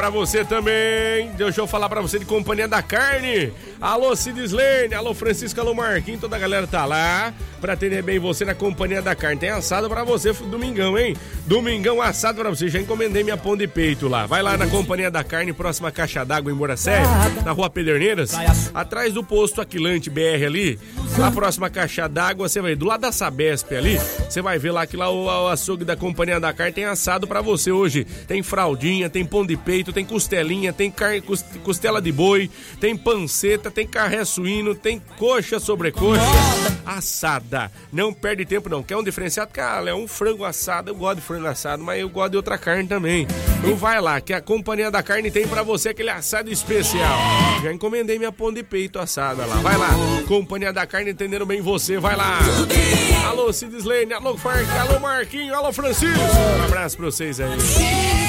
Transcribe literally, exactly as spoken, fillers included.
pra você também. Deixa eu falar pra você de Companhia da Carne. Alô, Cidislene, alô, Francisco, alô, Marquinhos, toda a galera tá lá pra atender bem você na Companhia da Carne. Tem assado pra você, domingão, hein? Domingão assado pra você. Já encomendei minha pão de peito lá. Vai lá na Companhia da Carne, próxima caixa d'água em Boracé, na Rua Pederneiras, atrás do posto Aquilante B R ali, na próxima caixa d'água, você vai do lado da Sabesp ali, você vai ver lá que lá o, o açougue da Companhia da Carne tem assado pra você hoje. Tem fraldinha, tem pão de peito, tem costelinha, tem car... costela de boi, tem panceta, tem carré suíno, tem coxa sobrecoxa assada. Não perde tempo não. Quer um diferenciado? Cara, é um frango assado. Eu gosto de frango assado, mas eu gosto de outra carne também. Então vai lá, que a Companhia da Carne tem pra você aquele assado especial. Já encomendei minha pão de peito assada lá. Vai lá, Companhia da Carne entendendo bem você. Vai lá. Alô, Cidislene, alô, Farc, alô, Marquinho, alô, Francisco. Um abraço pra vocês aí.